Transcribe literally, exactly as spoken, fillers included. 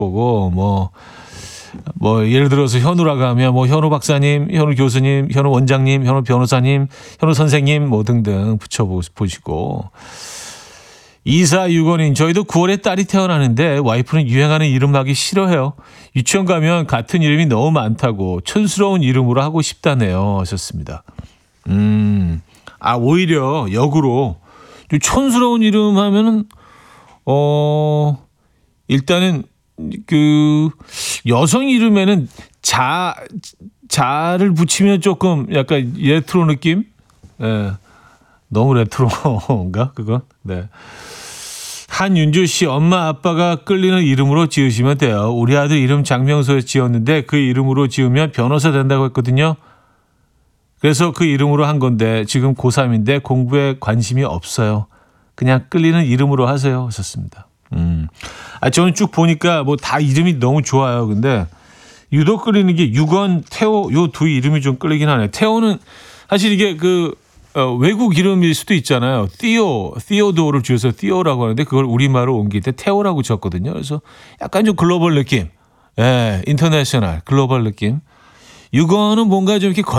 보고 뭐, 뭐 예를 들어서 현우라고 하면 뭐 현우 박사님, 현우 교수님, 현우 원장님, 현우 변호사님, 현우 선생님 뭐 등등 붙여보시고. 이사육오님 저희도 구월에 딸이 태어나는데 와이프는 유행하는 이름 하기 싫어해요. 유치원 가면 같은 이름이 너무 많다고 촌스러운 이름으로 하고 싶다네요 하셨습니다. 음, 아 오히려 역으로 촌스러운 이름 하면은 어 일단은 그 여성 이름에는 자 자를 붙이면 조금 약간 레트로 느낌? 예. 너무 레트로인가 그건? 네. 한윤주 씨 엄마 아빠가 끌리는 이름으로 지으시면 돼요. 우리 아들 이름 장명소에 지었는데 그 이름으로 지으면 변호사 된다고 했거든요. 그래서 그 이름으로 한 건데 지금 고삼인데 공부에 관심이 없어요. 그냥 끌리는 이름으로 하세요 하셨습니다. 음. 아 저는 쭉 보니까 뭐 다 이름이 너무 좋아요. 근데 유독 끌리는 게 유건, 태호 요 두 이름이 좀 끌리긴 하네. 태호는 사실 이게 그 어, 외국 이름일 수도 있잖아요. 티오, 티오도를 줄여서 티오라고 하는데 그걸 우리말로 옮길 때 태오라고 쳤거든요. 그래서 약간 좀 글로벌 느낌, 예, 인터내셔널 글로벌 느낌. 유거는 뭔가 좀 이렇게